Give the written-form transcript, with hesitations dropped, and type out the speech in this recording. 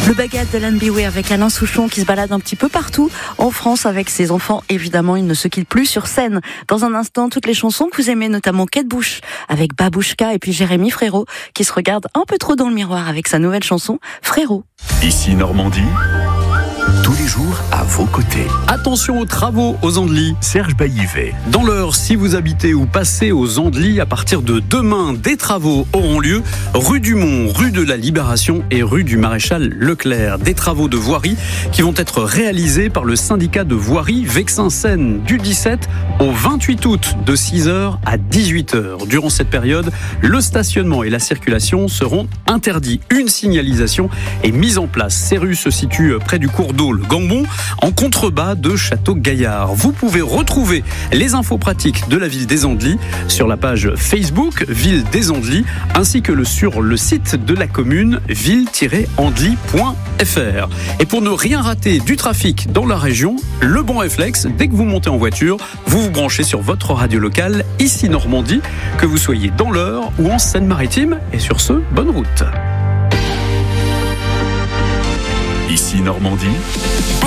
Le bagad de l'NBW avec Alain Souchon qui se balade un petit peu partout en France avec ses enfants. Évidemment, il ne se quitte plus sur scène. Dans un instant, toutes les chansons que vous aimez, notamment Kate Bush avec Babouchka et puis Jérémy Frérot qui se regarde un peu trop dans le miroir avec sa nouvelle chanson Frérot. Ici Normandie, tous les jours à vos côtés. Attention aux travaux aux Andelys. Serge Baillivet. Dans l'Eure, si vous habitez ou passez aux Andelys, à partir de demain, des travaux auront lieu rue du Mont, rue de la Libération et rue du Maréchal Leclerc. Des travaux de voirie qui vont être réalisés par le syndicat de voirie Vexin-Seine du 17 au 28 août de 6h à 18h. Durant cette période, le stationnement et la circulation seront interdits. Une signalisation est mise en place. Ces rues se situent près du cours d'eau, le Gambon, en contrebas de Château-Gaillard. Vous pouvez retrouver les infos pratiques de la ville des Andelys sur la page Facebook Ville des Andelys ainsi que sur le site de la commune ville-andelys.fr. Et pour ne rien rater du trafic dans la région, le bon réflexe, dès que vous montez en voiture, vous vous branchez sur votre radio locale, ici Normandie, que vous soyez dans l'Eure ou en Seine-Maritime. Et sur ce, bonne route. Ici Normandie.